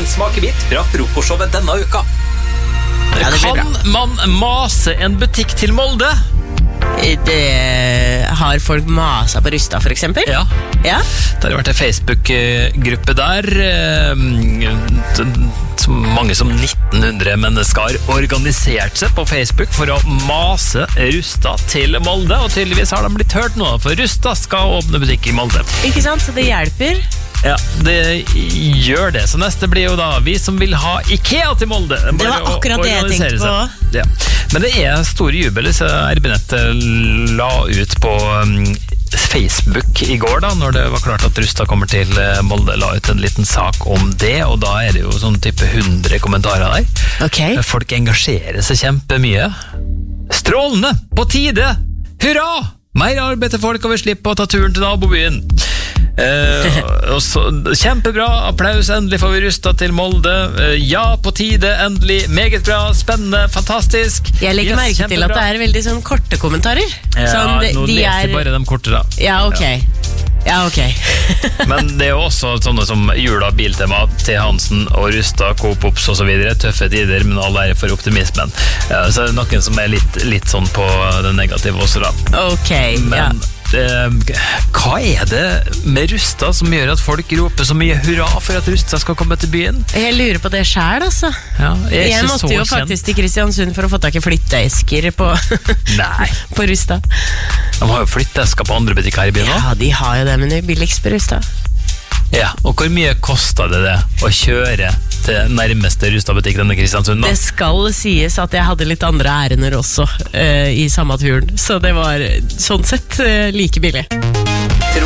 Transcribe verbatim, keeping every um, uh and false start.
smakebit fra frokostshowet denne uka. Ja, kan man mase en butikk til Molde? Det har folk masa på Rusta, for eksempel. Ja. Ja. Det har vært en Facebook-gruppe der. Så mange som nitten hundre mennesker har organisert seg på Facebook for å mase Rusta til Molde. Og tydeligvis har de blitt hørt nå, for Rusta skal åpne butikk i Molde. Ikke sant, så det hjelper. Ja, det gjør det. Så neste blir jo da vi som vil ha IKEA til Molde. Bare det var akkurat det jeg tenkte på. Ja. Men det er stor jubel, så R B Nett la ut på Facebook i går da, når det var klart at Rusta kommer til Molde, la ut en liten sak om det, og da er det jo sånn type hundre kommentarer der. Okay. Folk engasjerer seg kjempemye. Strålende! På tide! Hurra! Mer arbeid til folk, og vi slipper å ta turen til nabobyen. Eh, og så, kjempebra, applaus, endelig får vi Rusta til Molde. eh, Ja, på tide, endelig, meget bra, spennende, fantastisk. Jeg legger yes, merke kjempebra. til at det er veldig sånn korte kommentarer. Ja, sånn, de, nå de leser er... jeg bare de korte da. Ja, ok. Ja, ok. Men det er jo også sånne som Jula, Biltema, T. Hansen og Rusta, Coop Ops og så videre. Tøffe tider, men all ære for optimismen. Ja, så er det noen som er litt, litt sånn på det negative også da. Ok, men, ja. Eh, hva er det med Rusta som gjør at folk roper så mye hurra for at Rusta skal komme til byen? Jeg lurer på det selv, altså. Ja, jeg, er jeg ikke måtte så jo kjent. faktisk til Kristiansund for å få tak i flytteesker på, Nei. på Rusta. De har jo flytteesker på andre butikker her i byen nå. Ja, de har jo det, men det er billigst på Rusta. Ja, og hvor mye kostet det det å kjøre til nærmeste Rusta-butikk denne Kristiansund da? Det skal sies at jeg hadde litt andre ærender også uh, i samme turen, så det var sånn sett uh, like billig.